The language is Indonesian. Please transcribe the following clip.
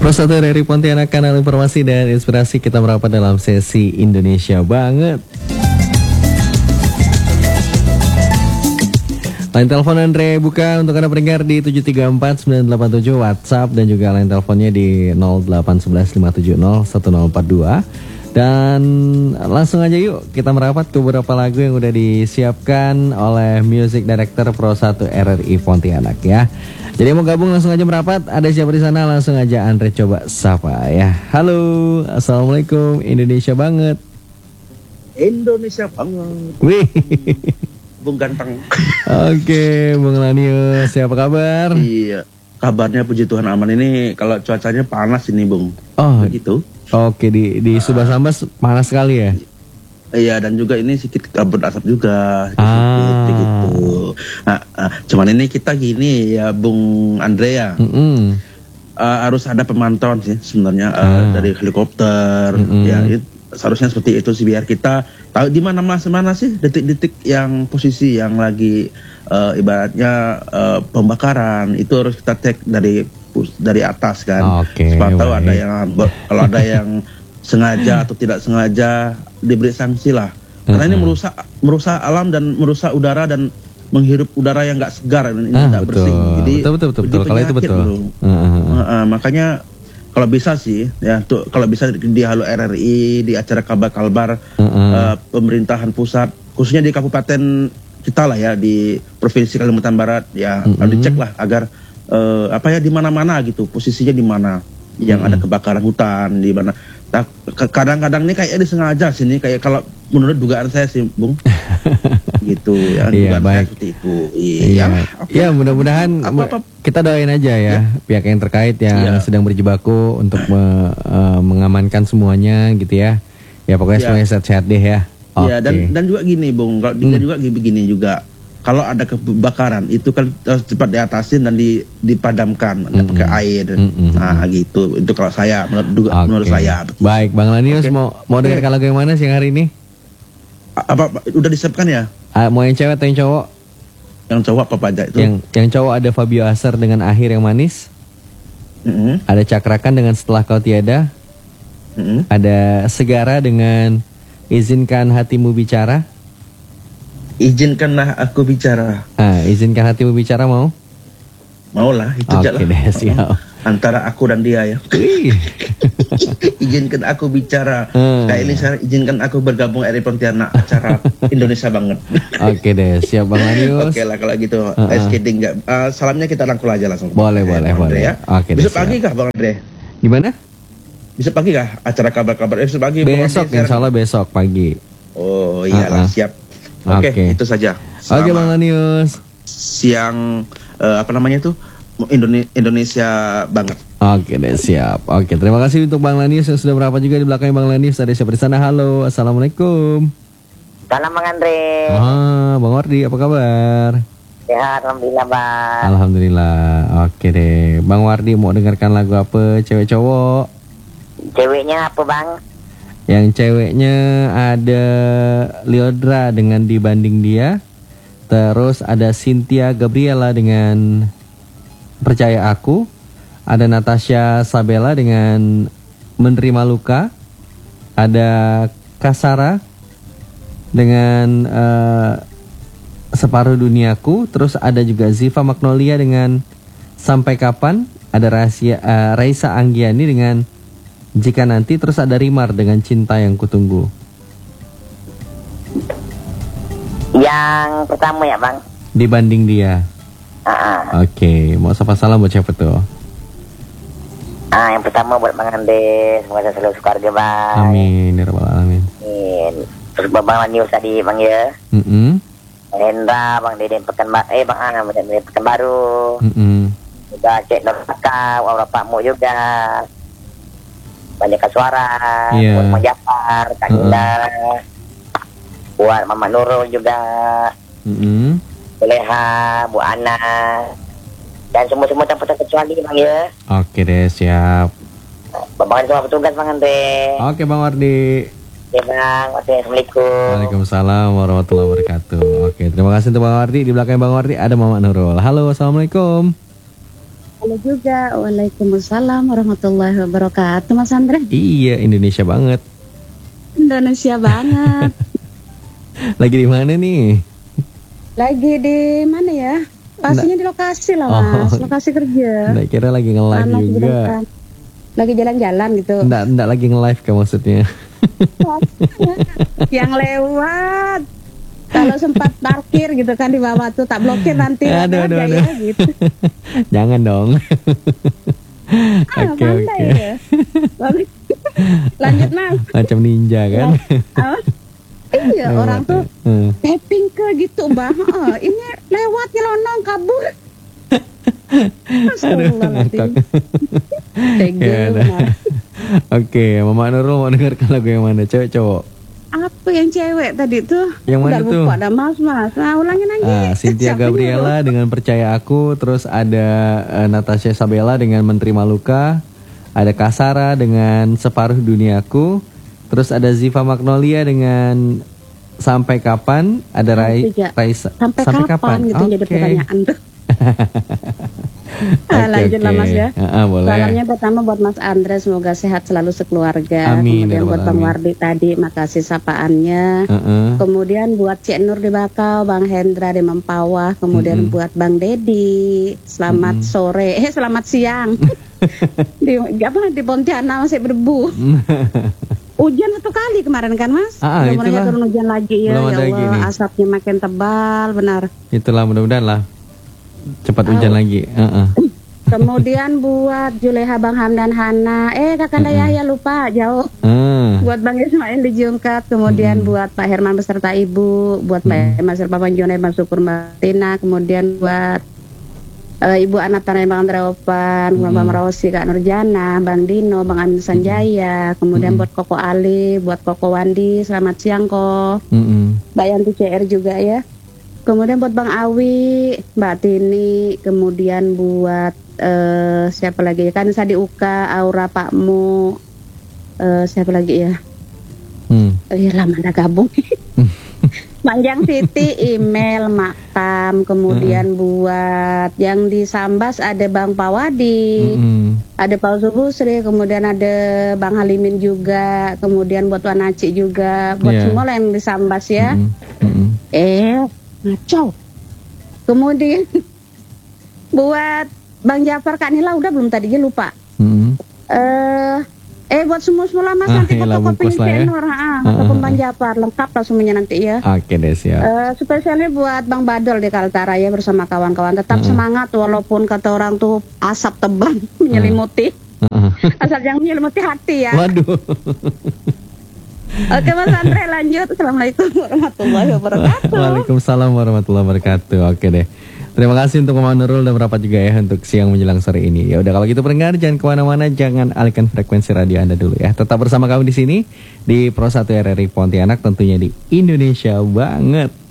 Satu dari Pontianak, kanal informasi dan inspirasi, kita merapat dalam sesi Indonesia Banget. Line telepon Andre buka untuk Anda pendengar di 734-987 WhatsApp, dan juga line teleponnya di 0811-570-1042. Dan langsung aja yuk kita merapat ke beberapa lagu yang udah disiapkan oleh Music Director Pro 1 RRI Pontianak ya. Jadi mau gabung langsung aja merapat. Ada siapa di sana? Langsung aja Andre coba sapa ya. Halo, assalamualaikum. Indonesia banget. Indonesia banget. Wih, Bung ganteng. Oke, Bung Lanius, siapa kabar? Iya, kabarnya puji Tuhan aman. Ini kalau cuacanya panas ini, Bung. Oh, begitu. Oke, di Subah Sambas panas sekali ya? Iya, dan juga ini sedikit kabut asap juga. Ah. Gitu. Cuman ini kita gini ya, Bung Andrea. Harus ada pemantauan sih sebenarnya dari helikopter. Ya, seharusnya seperti itu sih, biar kita tahu di mana sih detik-detik yang posisi yang lagi ibaratnya pembakaran itu harus kita cek dari atas kan. Supaya tahu ada yang kalau ada yang sengaja atau tidak sengaja diberi sanksi lah. Karena ini merusak alam dan merusak udara dan menghirup udara yang nggak segar dan ini tidak bersih. Jadi betul. Kalau itu betul. Makanya kalau bisa sih ya, kalau bisa di Halo RRI, di acara kabar Kalbar pemerintahan pusat, khususnya di kabupaten kita lah ya, di provinsi Kalimantan Barat ya, dicek lah agar di mana-mana gitu posisinya, di mana yang ada kebakaran hutan, di mana. Nah, kadang-kadang ini kayaknya disengaja sini, kayak kalau menurut dugaan saya sih, Bung. Gitu ya, iya, baik. seperti itu. Iya, mudah-mudahan kita doain aja ya pihak yang terkait yang sedang berjibaku untuk mengamankan semuanya gitu ya. Ya pokoknya semuanya sehat-sehat deh ya. Iya, dan juga gini, Bung, kalau juga begini juga. Kalau ada kebakaran itu kan harus cepat diatasin dan dipadamkan pakai air. Nah, gitu. Itu kalau saya menurut saya. Baik, Bang Lanius mau dengarkan lagu yang mana siang hari ini? Apa udah disiapkan ya? Mau yang cewek atau yang cowok? Yang cowok apa aja itu? Yang cowok ada Fabio Asar dengan Akhir yang Manis. Ada Cakrakan dengan Setelah Kau Tiada. Ada Segara dengan Izinkan Hatimu Bicara. Izinkanlah aku bicara. Izinkan hatimu bicara, mau? Mau lah, itu jalan. Oke deh, siap. Antara aku dan dia ya. Izinkan aku bicara. Kayak ini saya izinkan aku bergabung RRI Pontianak, acara Indonesia Banget. Oke deh, siap Bang Lanius. Oke lah kalau gitu. Kidding nggak. Salamnya kita rangkul aja langsung. Boleh. Ya. Oke. Besok pagi kah Bang Andre? Gimana? Besok pagi kah acara kabar-kabar? Besok pagi. Besok, insya Allah besok pagi. Oh iyalah, siap. Oke, itu saja. Oke, Bang Lanius. Siang Indonesia Banget. Oke deh, siap. Oke, terima kasih untuk Bang Lanius yang sudah merapat juga di belakang Bang Lanius. Ada siapa di sana? Halo, assalamualaikum. Salam Bang Andre. Bang Wardi, apa kabar? Sehat, alhamdulillah Bang. Alhamdulillah. Oke deh, Bang Wardi mau dengarkan lagu apa? Cewek cowok? Ceweknya apa Bang? Yang ceweknya ada Liodra dengan Dibanding Dia. Terus ada Cynthia Gabriela dengan Percaya Aku. Ada Natasha Sabella dengan Menerima Luka. Ada Kasara dengan Separuh Duniaku. Terus ada juga Ziva Magnolia dengan Sampai Kapan. Ada Raisa Anggiani dengan Jika Nanti. Terus ada Rimar dengan Cinta Yang Kutunggu. Yang pertama ya Bang, Dibanding Dia. Oke, mau sapa salam buat siapa tuh? Yang pertama buat Bang Ande, semoga selalu sukarga Bang. Amin, ya rabbal alamin. Amin. Terus Bang Lanius tadi Bang ya. Hendra, Bang Deden Pekanbaru. Juga Cek Noraka, Waura Pakmu juga. Banyak suara, buat Mang Jafar, Kak Indah, buat Mama Nurul juga, Boleha, Bu Ana, dan semua tanpa terkecuali Bang ya. Oke deh, siap. Bang semua petugas Bang Andre. Oke Bang Wardi. Oke Bang, Assalamualaikum. Waalaikumsalam warahmatullahi wabarakatuh. Oke, terima kasih untuk Bang Wardi. Di belakang Bang Wardi ada Mama Nurul. Halo, assalamualaikum. Halo juga. Waalaikumsalam warahmatullahi wabarakatuh, Mas Andre. Iya, Indonesia banget. Indonesia banget. Lagi di mana nih? Lagi di mana ya? Pastinya di lokasi lah, Mas. Lokasi kerja. Nggak kira lagi nge-live Panas juga. beneran. Lagi jalan-jalan gitu. Nggak lagi nge-live kan maksudnya. Yang lewat. Kalau sempat parkir gitu kan di bawah tuh tak blokir nanti. Aduh. Ya, gitu. Jangan dong. Oke. Ya. Lanjut, Mas. Macam ninja kan? Iya, orang tuh tapping ke gitu, Bang. Ini lewat nyelonong kabur. Astagfirullahaladzim. Oke, Mama Nurul mau dengarkan lagu yang mana? Cewek cowok? Apa yang cewek tadi tuh? Yang mana udah tuh? Lupa, ada Mas. Nah, ulangin lagi. Cynthia Gabriela dengan Percaya Aku. Terus ada Natasha Sabella dengan Menteri Maluka. Ada Kasara dengan Separuh Duniaku. Terus ada Ziva Magnolia dengan Sampai Kapan. Ada Raisa. Sampai kapan gitu jadi pertanyaan tuh. Lanjutlah Mas ya. Boleh. Salamnya pertama buat Mas Andre, semoga sehat selalu sekeluarga. Amin. Kemudian buat Bang Wardi tadi, makasih sapaannya. Kemudian buat Cik Nur di Bakau, Bang Hendra di Mempawah. Kemudian buat Bang Dedi, selamat sore, selamat siang. di Pontianak masih berdebu. Hujan 1 kali kemarin kan, Mas? Mudah-mudahan turun hujan lagi ya. Ya Allah, asapnya makin tebal, benar. Itulah, mudah-mudahan lah cepat hujan lagi. Kemudian buat Juleha, Bang Hamdan, Hana, Kakanda Yahya lupa jauh. Buat Bang Ismail di Jungkat, kemudian buat Pak Herman beserta Ibu, buat Pak Mas Papa Jona, Bang Syukur, Mbak Tina, kemudian buat Ibu Anak Tanah, Bang Andra Opan, Bang Rosi, Kak Nurjana, Bang Dino, Bang Amin Sanjaya, kemudian buat Koko Ali, buat Koko Wandi, selamat siang kok. Mbak Yanti CR juga ya. Kemudian buat Bang Awi, Mbak Tini, kemudian buat siapa lagi ya, kan Sadi Uka, Aura Pakmu, siapa lagi ya? Lama dah gabung. Panjang Siti, email, Maktam, kemudian buat yang di Sambas ada Bang Pawadi, ada Paul Subusri, kemudian ada Bang Halimin juga, kemudian buat Wanaci juga, buat semua yang di Sambas ya. Ngaco. Kemudian buat Bang Jafar, Kak Nila udah belum tadinya lupa. Buat semua Mas nanti fotokopinya Nur, ataupun Bang Jafar lengkap lah semuanya nanti ya. Oke deh, siap. Spesialnya buat Bang Badol di Kaltara ya bersama kawan-kawan. Tetap semangat walaupun kata orang tuh asap tebal menyelimuti. Asap yang menyelimuti hati ya. Waduh. Oke Mas Andre, lanjut. Assalamualaikum warahmatullahi wabarakatuh. Waalaikumsalam warahmatullahi wabarakatuh. Oke deh. Terima kasih untuk Mama Nurul dan merapat juga ya untuk siang menjelang sore ini. Ya udah kalau gitu pendengar jangan kemana-mana, jangan alihkan frekuensi radio Anda dulu ya. Tetap bersama kami di sini di Pro 1 RRI Pontianak, tentunya di Indonesia banget.